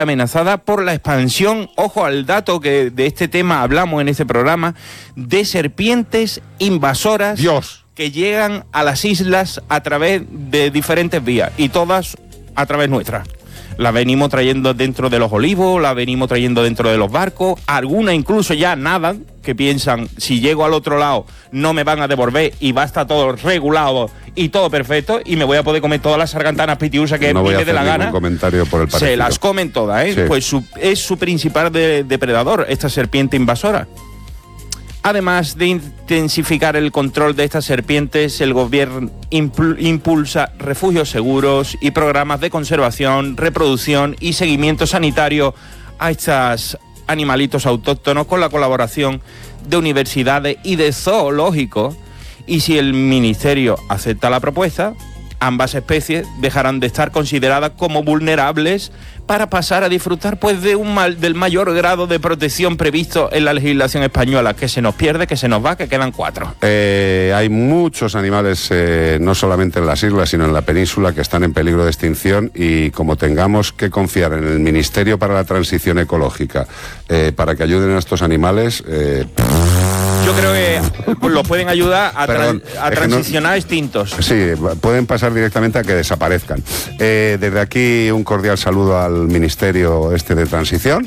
amenazada por la expansión, ojo al dato que de este tema hablamos en este programa, de serpientes invasoras. Dios. Que llegan a las islas a través de diferentes vías y todas a través nuestra. La venimos trayendo dentro de los olivos, la venimos trayendo dentro de los barcos, algunas incluso ya nadan, que piensan, si llego al otro lado no me van a devolver y va a estar todo regulado y todo perfecto y me voy a poder comer todas las sargantanas pitiusas que no me dé la gana. Comentario por el parecido. Se las comen todas, ¿eh? Sí. Pues es su principal depredador, esta serpiente invasora. Además de intensificar el control de estas serpientes, el gobierno impulsa refugios seguros y programas de conservación, reproducción y seguimiento sanitario a estos animalitos autóctonos con la colaboración de universidades y de zoológicos. Y si el ministerio acepta la propuesta, ambas especies dejarán de estar consideradas como vulnerables para pasar a disfrutar pues del mayor grado de protección previsto en la legislación española, que se nos pierde, que se nos va, que quedan 4. Hay muchos animales, no solamente en las islas, sino en la península, que están en peligro de extinción, y como tengamos que confiar en el Ministerio para la Transición Ecológica para que ayuden a estos animales... Yo creo que los pueden ayudar a transicionar extintos. Sí, pueden pasar directamente a que desaparezcan. Desde aquí un cordial saludo al Ministerio de Transición.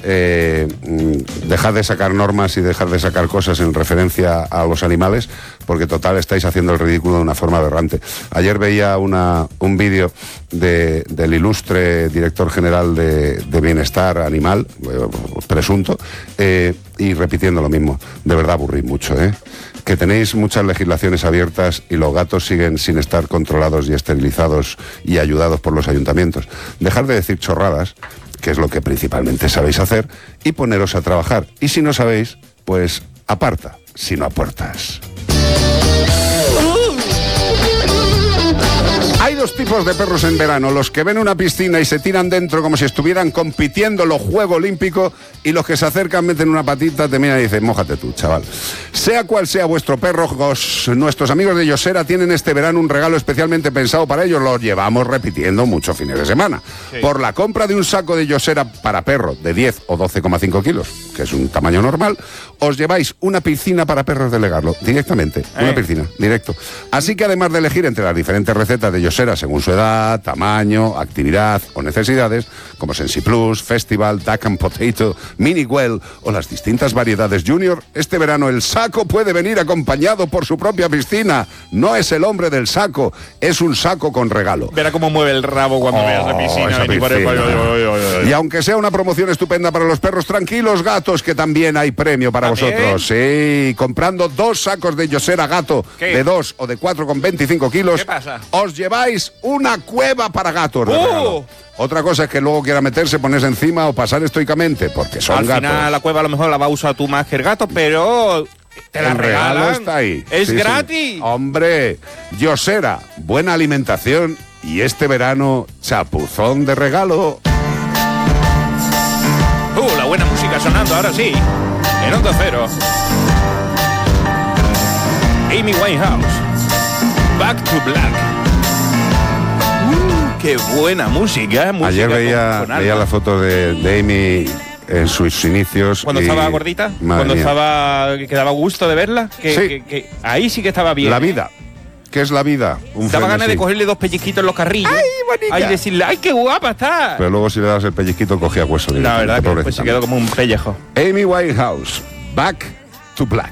Dejad de sacar normas y dejad de sacar cosas en referencia a los animales, porque total estáis haciendo el ridículo de una forma aberrante. Ayer veía un vídeo del ilustre director general de Bienestar Animal, presunto, y repitiendo lo mismo. De verdad aburrís mucho, que tenéis muchas legislaciones abiertas y los gatos siguen sin estar controlados y esterilizados y ayudados por los ayuntamientos. Dejad de decir chorradas, que es lo que principalmente sabéis hacer, y poneros a trabajar. Y si no sabéis, pues aparta, si no apuertas. Hay dos tipos de perros en verano: los que ven una piscina y se tiran dentro como si estuvieran compitiendo en los Juegos Olímpicos, y los que se acercan, meten una patita, te miran y dicen, mójate tú, chaval. Sea cual sea vuestro perro, nuestros amigos de Yosera tienen este verano un regalo especialmente pensado para ellos. Lo llevamos repitiendo muchos fines de semana. Sí. Por la compra de un saco de Yosera para perro de 10 o 12,5 kilos, que es un tamaño normal, os lleváis una piscina para perros de Legarlo, directamente, una piscina, directo. Así que además de elegir entre las diferentes recetas de Yosera según su edad, tamaño, actividad o necesidades, como Sensi Plus, Festival, Duck and Potato, Mini Well o las distintas variedades Junior, este verano el saco puede venir acompañado por su propia piscina. No es el hombre del saco, es un saco con regalo. Verá cómo mueve el rabo cuando veas la piscina. Esa piscina. Y aunque sea una promoción estupenda para los perros, tranquilos gatos, que también hay premio para vosotros. Sí, comprando 2 sacos de Yosera Gato, de 2 o de 4,25 kilos, ¿qué pasa? Os lleváis una cueva para gatos de regalo. Otra cosa es que luego quiera meterse, ponerse encima o pasar estoicamente, porque son gatos. Al final la cueva a lo mejor la va a usar tú más que el gato, pero te la regalan. Regalo está ahí. Es gratis. Sí. Hombre, Yosera, buena alimentación y este verano chapuzón de regalo. La buena música sonando ahora sí, en Onda Cero. Amy Winehouse, Back to Black. Qué buena música. Ayer veía la foto de Amy en sus inicios. Cuando estaba gordita, cuando estaba, que daba gusto de verla, que ahí sí que estaba bien. La vida. ¿Qué es la vida? Daba ganas de cogerle 2 pellizquitos en los carrillos. ¡Ay, bonita! Ay, decirle, ¡ay, qué guapa está! Pero luego si le das el pellizquito cogía hueso. La verdad que pues se quedó como un pellejo. Amy Winehouse, Back to Black.